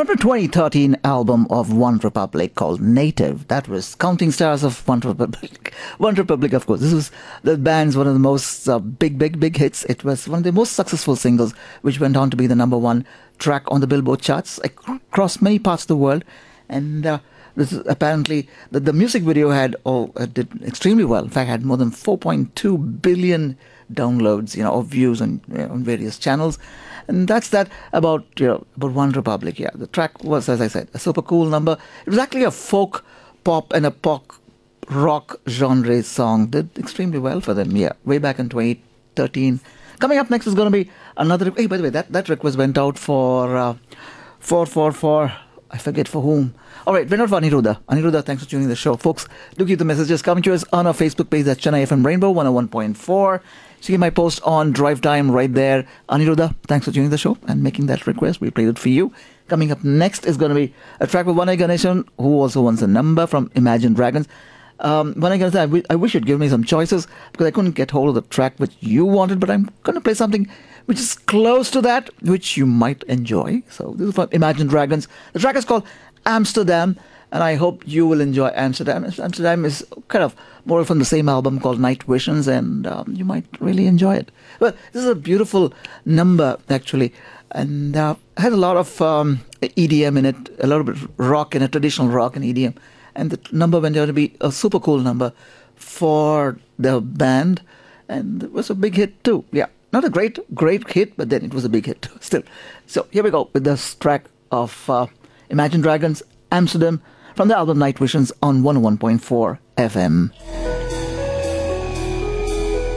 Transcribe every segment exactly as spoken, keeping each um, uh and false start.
From the twenty thirteen album of One Republic called Native, that was Counting Stars of One Republic. One Republic, of course. This was the band's one of the most uh, big, big, big hits. It was one of the most successful singles, which went on to be the number one track on the Billboard charts across many parts of the world. And uh, this is apparently the, the music video had oh, uh, did extremely well. In fact, had more than four point two billion downloads, you know, or views on, you know, on various channels. And that's that about, you know, about One Republic. Yeah, the track was, as I said, a super cool number. It was actually a folk, pop, and a pop rock genre song. Did extremely well for them. Yeah, way back in twenty thirteen. Coming up next is going to be another. Hey, by the way, that that request went out for uh, for for for I forget for whom. All right, went out for Aniruddha. Aniruddha, thanks for tuning the show, folks. Do keep the messages coming to us on our Facebook page. That's Chennai F M Rainbow one oh one point four. See my post on Drive Time right there. Aniruddha, thanks for tuning the show and making that request. We played it for you. Coming up next is going to be a track with Vanai Ganeshan, who also wants a number from Imagine Dragons. Um, Vanai Ganeshan, I, w- I wish you'd give me some choices because I couldn't get hold of the track which you wanted, but I'm going to play something which is close to that, which you might enjoy. So this is from Imagine Dragons. The track is called Amsterdam, and I hope you will enjoy Amsterdam. Amsterdam is kind of more from the same album called Night Visions, and um, you might really enjoy it. Well, this is a beautiful number, actually, and uh, had a lot of um, E D M in it, a little bit of rock in it, traditional rock and E D M. And the number went out to be a super cool number for the band, and it was a big hit too. Yeah, not a great, great hit, but then it was a big hit still. So here we go with this track of uh, Imagine Dragons, Amsterdam, from the album Night Visions on one oh one point four F M.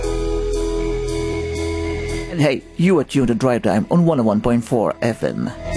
And hey, you are tuned to Drive Time on one oh one point four F M.